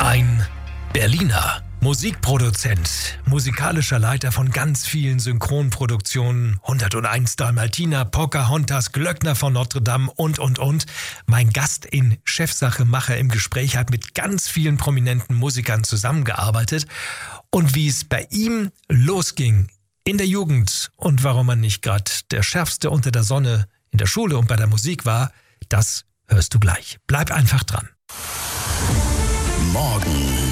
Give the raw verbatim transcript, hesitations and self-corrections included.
Ein Berliner Musikproduzent, musikalischer Leiter von ganz vielen Synchronproduktionen, hunderteins Dalmatiner, Pocahontas, Glöckner von Notre Dame und, und, und. Mein Gast in Chefsache Macher im Gespräch hat mit ganz vielen prominenten Musikern zusammengearbeitet. Und wie es bei ihm losging in der Jugend und warum man nicht gerade der Schärfste unter der Sonne in der Schule und bei der Musik war, das hörst du gleich. Bleib einfach dran. Morgen